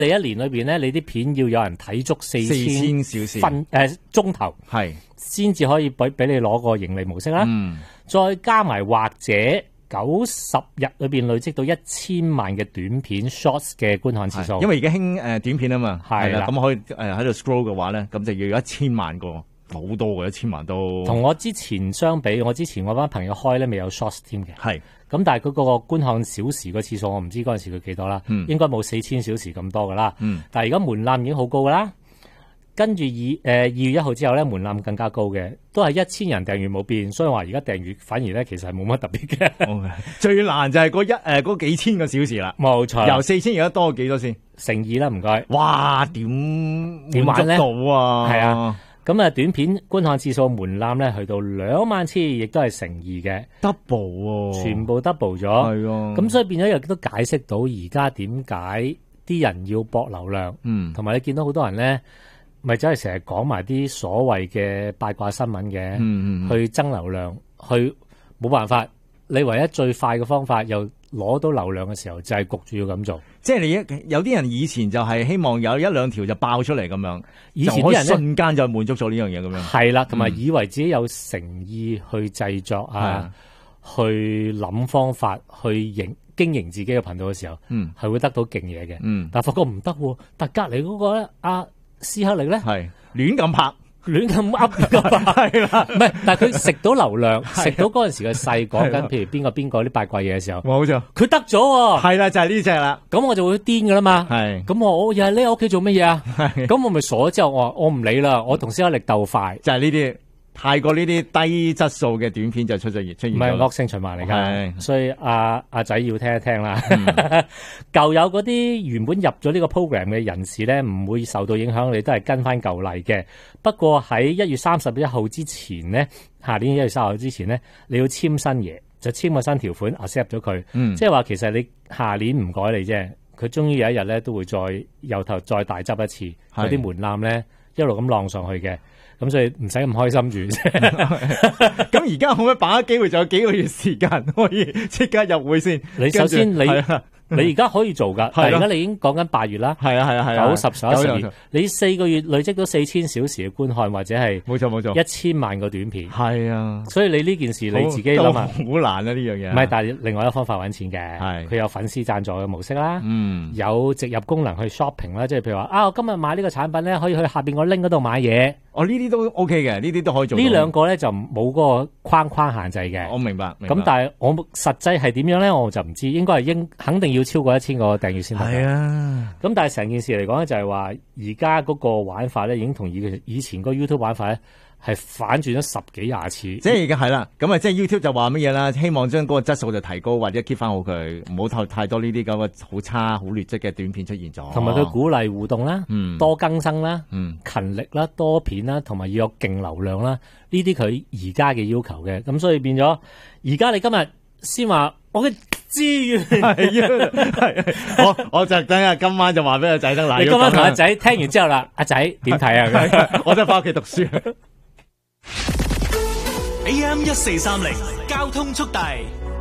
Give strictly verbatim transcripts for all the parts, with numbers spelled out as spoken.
第一年裏邊咧，你啲片要有人睇足四千小時分誒鐘頭， 係先至可以俾俾你攞個盈利模式啦。 嗯， 再加埋或者九十日裏邊累積到一千萬嘅短片 shorts 嘅觀看次數， 因為而家興誒短片啊嘛， 係啦， 咁可以誒喺度 scroll 嘅話咧，咁就要有一千萬個，好多嘅一千萬都。同我之前相比，我之前我班朋友開咧未有 shorts 添嘅， 係。 咁但係佢個觀看小時個次數，我唔知嗰陣時佢幾多啦，嗯、應該冇四千小時咁多噶啦。嗯、但係而家門檻已經好高噶啦，跟住二誒二月一號之後咧，門檻更加高嘅，都係一千人訂閱冇變，所以話而家訂閱反而咧其實係冇乜特別嘅。 Okay. 最難就係嗰一誒嗰幾千個小時啦， 冇錯。 由四千而家多幾多先？ 乘二啦，唔該。 哇，點點玩咧？ 到啊， 係啊。咁啊，短片觀看次數門檻咧，去到兩萬次，亦都係乘二嘅 double 喎、啊， 全部 double 咗。係啊，咁所以變咗亦都解釋到而家點解啲人要搏流量。嗯，同埋你見到好多人咧，咪真係成日講埋啲所謂嘅八卦新聞嘅，嗯嗯，去爭流量，去冇辦法。你唯一最快嘅方法又攞到流量嘅時候，就係焗住要咁做。即係你有啲人以前就係希望有一兩條就爆出嚟咁樣， 以前啲人瞬間就滿足咗呢樣嘢咁樣。 係啦，同埋以為自己有誠意去製作啊，嗯、去諗方法去營經營自己嘅頻道嘅時候，嗯，係會得到勁嘢嘅。嗯，但係發覺唔得喎，但係隔離嗰個咧，阿斯克力咧， 係亂咁拍。 亂咁噏係啦，唔係，但係佢食到流量，食到嗰陣時嘅勢，講緊譬如邊個邊個啲八卦嘢嘅時候， 冇錯， 佢得咗喎， 係啦，就係呢隻啦， 咁我就會癲噶啦嘛，係，咁我我又係匿喺屋企做乜嘢啊？咁我咪傻咗之後，我話我唔理啦，我同斯克力鬥快， 就係呢啲。太過呢啲低質素嘅短片就出咗現出現， 唔係惡性循環嚟㗎，所以阿阿仔要聽一聽啦。嗯、舊有嗰啲原本入咗呢個 program 嘅人士咧，唔會受到影響，你都係跟翻舊例嘅。不過喺一月三十一號之前咧，下年一月三十號之前咧，你要簽新嘢，就簽個新條款 accept 咗佢，嗯、即係話其實你下年唔改你啫，佢終於有一日咧都會再由頭再大執一次嗰啲門檻咧，一路咁浪上去嘅。咁所以唔使咁開心住啫。 咁而家可唔可以把握機會？仲有幾個月時間可以即刻入會先？ 你首先你你而家可以做噶，但係而家你已經講緊八月啦。係啊係啊係啊，九十十一十二，你四個月累積到四千小時嘅觀看或者係冇錯冇錯一千萬個短片。 係啊， 所以你呢件事你自己諗下， 好難啊呢樣嘢。 唔係，但係另外一個方法揾錢嘅，係佢有粉絲贊助嘅模式啦，嗯，有植入功能去 shopping 啦，即係譬如話啊，我今日買呢個產品咧，可以去下邊個 link 嗰度買嘢。 哦，呢啲都 OK 嘅，呢啲都可以做。 呢兩個咧就冇嗰個框框限制嘅。 我明白。 咁但係我實際係點樣咧，我就唔知。應該係應肯定要超過一千個訂閱先得。係啊。咁但係成件事嚟講咧，就係話而家嗰個玩法咧，已經同以以前個 YouTube 玩法咧係反轉咗十幾廿次。 即係而家係啦。咁啊，即係 YouTube 就話乜嘢啦？希望將嗰個質素就提高，或者 keep 翻好佢，唔好太太多呢啲咁嘅好差、好劣質嘅短片出現咗。 同埋佢鼓勵互動啦，嗯、多更新啦，嗯、勤力啦，多片啦，同埋要有勁流量啦，呢啲佢而家嘅要求嘅。咁所以變咗，而家你今日先話我嘅資源係我我就等下今晚就話俾阿仔得啦。 你今晚同阿仔聽完之後啦，阿仔點睇啊？ 我真係翻屋企讀書。 A M 一四三零交通速遞，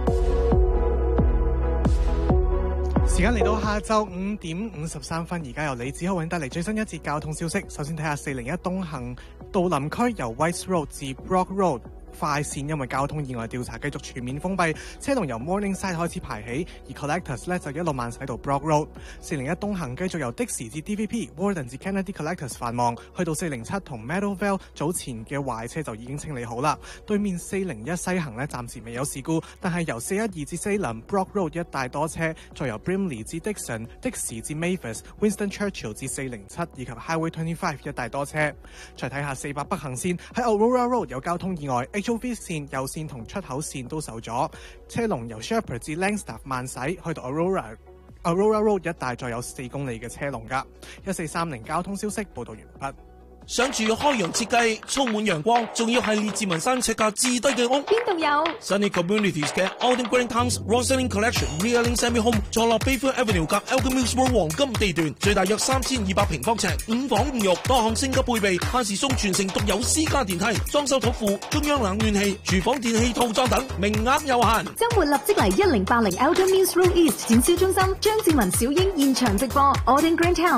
時間嚟到下晝五點五十三分，而家由李子浩為帶嚟最新一節交通消息。首先睇下四零一東行杜林區由 White Road 至 Brock Road。快線因為交通意外調查繼續全面封閉，車龍由 Morningside 開始排起，而 Collectors 咧就一路慢駛到 Brock Road。四零一東行繼續由的士至 D V P、Warden 至 Kennedy Collectors 繁忙，去到四零七同 Meadowvale 早前嘅壞車就已經清理好啦。對面四零一西行咧暫時未有事故，但係由四一二至 Salem、Brock Road 一帶多車，再由 Brimley 至 Dixon、的士至 Mavis、Winston Churchill 至四零七以及 Highway 二十五一帶多車。再睇下四百北行線喺 Aurora Road 有交通意外。H O V 線右線同出口線都受阻，車龍由 Shepherd 至 Langstaff 慢駛，去到 Aurora Aurora Road 一帶再有四公里嘅車龍㗎。一四三零交通消息報道完畢。 想住開揚設計，充滿陽光，仲要係列治文山尺價至低嘅屋。 邊度有 Sunny Communities 嘅 Alden Green Towns Rosalind Collection Realing Semi Home 坐落 Bayfield Avenue 及 Elgin Mills Road 黃金地段，最大約三千二百平方尺，五房五浴，多項升級配備，限時送全城獨有私家電梯，裝修土庫，中央冷暖氣，廚房電器套裝等，名額有限。 周末立即嚟一零八零 Elgin Mills Road East 展銷中心，張志文小英現場直播 Alden Green Town。